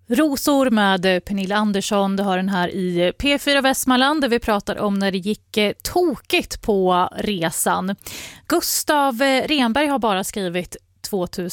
Rosor med Pernilla Andersson, du har den här i P4 Västmanland där vi pratar om när det gick tokigt på resan. Gustav Renberg har bara skrivit 2000